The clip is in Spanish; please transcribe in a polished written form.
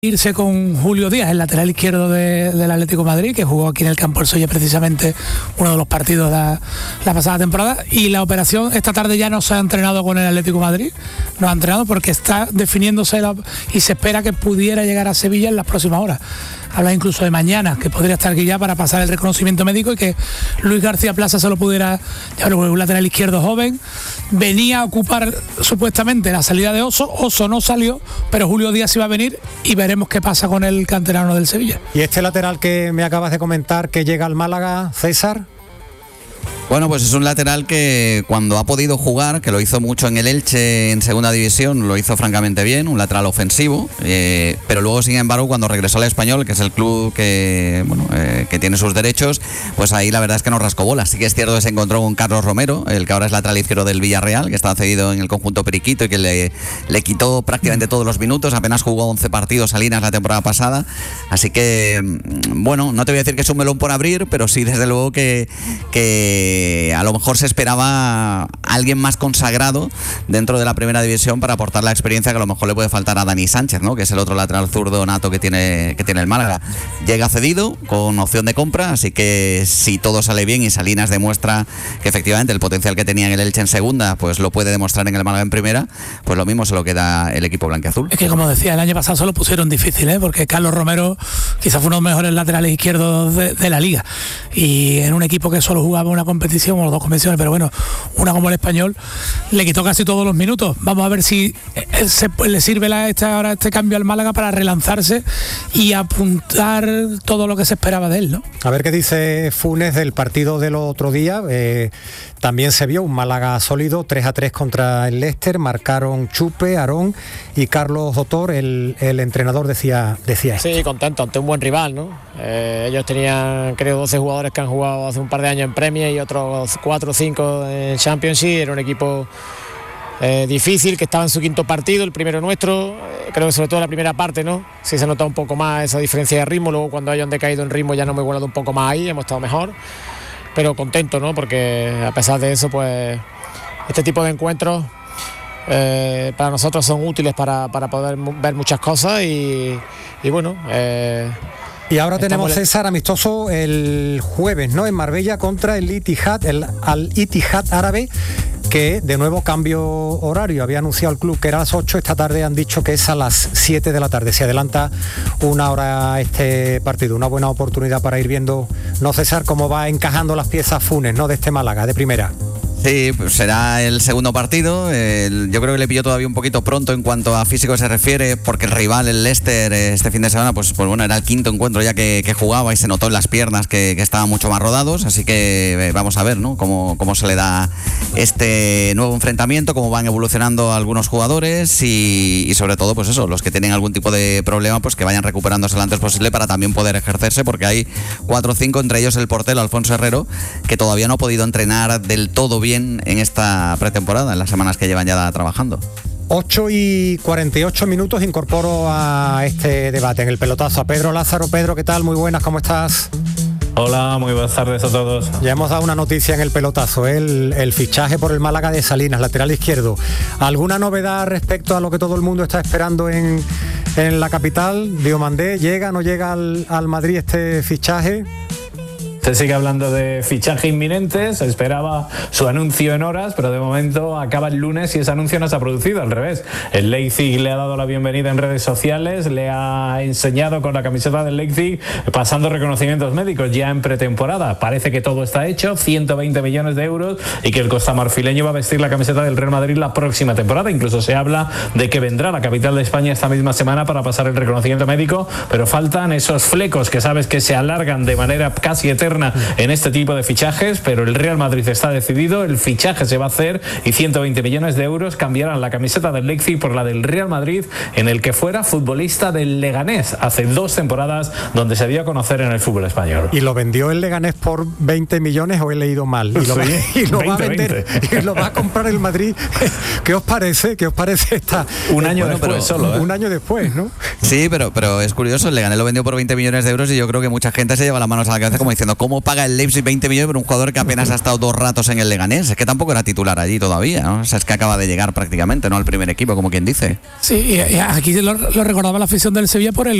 irse con Julio Díaz, el lateral izquierdo del Atlético de Madrid, que jugó aquí en el Campo del Solla precisamente uno de los partidos la pasada temporada, y la operación esta tarde ya no se ha entrenado con el Atlético de Madrid, no ha entrenado porque está definiéndose y se espera que pudiera llegar a Sevilla en las próximas horas. Habla incluso de mañana, que podría estar aquí ya para pasar el reconocimiento médico y que Luis García Plaza se lo pudiera llevar. Un lateral izquierdo joven, venía a ocupar supuestamente la salida de Oso no salió, pero Julio Díaz iba a venir y veremos qué pasa con el canterano del Sevilla. ¿Y este lateral que me acabas de comentar que llega al Málaga, César? Bueno, pues es un lateral que cuando ha podido jugar, que lo hizo mucho en el Elche en segunda división, lo hizo francamente bien, un lateral ofensivo, pero luego, sin embargo, cuando regresó al Español, que es el club que tiene sus derechos, pues ahí la verdad es que no rascó bolas. Sí que es cierto que se encontró con Carlos Romero, el que ahora es lateral izquierdo del Villarreal, que estaba cedido en el conjunto periquito y que le quitó prácticamente todos los minutos, apenas jugó 11 partidos Salinas la temporada pasada, así que, bueno, no te voy a decir que es un melón por abrir, pero sí desde luego que a lo mejor se esperaba alguien más consagrado dentro de la primera división para aportar la experiencia que a lo mejor le puede faltar a Dani Sánchez, ¿no? Que es el otro lateral zurdo nato que tiene el Málaga. Llega cedido con opción de compra, así que si todo sale bien y Salinas demuestra que efectivamente el potencial que tenía en el Elche en segunda, pues lo puede demostrar en el Málaga en primera, pues lo mismo se lo queda el equipo blanquiazul. Es que, como decía, el año pasado se lo pusieron difícil, porque Carlos Romero quizás fue uno de los mejores laterales izquierdos de la liga, y en un equipo que solo jugaba una competición o dos competiciones, pero bueno, una como el Español, le quitó casi todos los minutos. Vamos a ver si le sirve ahora este cambio al Málaga para relanzarse y apuntar todo lo que se esperaba de él, ¿no? A ver qué dice Funes del partido del otro día. También se vio un Málaga sólido, 3-3 contra el Leicester, marcaron Chupe, Aarón y Carlos Otor, el entrenador decía esto. Sí, contento ante un buen rival, ¿no? Ellos tenían, creo, 12 jugadores que han jugado hace un par de años en Premier y otros 4 o 5 en Championship. Era un equipo difícil, que estaba en su quinto partido, el primero nuestro, creo que sobre todo la primera parte, ¿no? Sí se nota un poco más esa diferencia de ritmo, luego cuando hayan decaído en ritmo ya no hemos igualado un poco más ahí, hemos estado mejor, pero contento, ¿no? Porque a pesar de eso, pues este tipo de encuentros para nosotros son útiles para poder ver muchas cosas y bueno... Y ahora tenemos, César, amistoso el jueves, ¿no? En Marbella contra el Al-Ittihad árabe, que de nuevo cambio horario. Había anunciado el club que era a las 8, esta tarde han dicho que es a las 7 de la tarde. Se adelanta una hora este partido, una buena oportunidad para ir viendo, ¿no, César, cómo va encajando las piezas Funes, ¿no? De este Málaga, de primera. Sí, pues será el segundo partido. Yo creo que le pilló todavía un poquito pronto en cuanto a físico se refiere, porque el rival, el Leicester, este fin de semana, pues bueno, era el quinto encuentro ya que jugaba y se notó en las piernas que estaban mucho más rodados, así que vamos a ver, ¿no? Cómo se le da este nuevo enfrentamiento, cómo van evolucionando algunos jugadores y sobre todo, pues eso, los que tienen algún tipo de problema, pues que vayan recuperándose lo antes posible para también poder ejercerse, porque hay 4 o 5, entre ellos el portero Alfonso Herrero, que todavía no ha podido entrenar del todo bien en esta pretemporada, en las semanas que llevan ya trabajando. 8:48, incorporo a este debate en el pelotazo a Pedro Lázaro. Pedro, ¿qué tal? Muy buenas, ¿cómo estás? Hola, muy buenas tardes a todos. Ya hemos dado una noticia en el pelotazo, el fichaje por el Málaga de Salinas, lateral izquierdo. ¿Alguna novedad respecto a lo que todo el mundo está esperando en la capital? Diomandé, ¿llega, no llega al Madrid este fichaje? Se sigue hablando de fichaje inminente, se esperaba su anuncio en horas, pero de momento acaba el lunes y ese anuncio no se ha producido, al revés. El Leipzig le ha dado la bienvenida en redes sociales, le ha enseñado con la camiseta del Leipzig, pasando reconocimientos médicos ya en pretemporada. Parece que todo está hecho, 120 millones de euros, y que el costamarfileño va a vestir la camiseta del Real Madrid la próxima temporada. Incluso se habla de que vendrá a la capital de España esta misma semana para pasar el reconocimiento médico, pero faltan esos flecos que sabes que se alargan de manera casi eterna en este tipo de fichajes, pero el Real Madrid está decidido, el fichaje se va a hacer y 120 millones de euros cambiarán la camiseta del Leipzig por la del Real Madrid, en el que fuera futbolista del Leganés hace 2 temporadas, donde se dio a conocer en el fútbol español. ¿Y lo vendió el Leganés por 20 millones o he leído mal? Y lo, sí, va a vender y lo va a comprar el Madrid. ¿Qué os parece? ¿Qué os parece esta? Un año después solo, Un año después, ¿no? Sí, pero es curioso, el Leganés lo vendió por 20 millones de euros y yo creo que mucha gente se lleva las manos a la cabeza como diciendo, ¿cómo paga el Leipzig 20 millones por un jugador que apenas ha estado 2 ratos en el Leganés? Es que tampoco era titular allí todavía, ¿no? O sea, es que acaba de llegar prácticamente, ¿no? Al primer equipo, como quien dice. Sí, y aquí lo recordaba la afición del Sevilla por el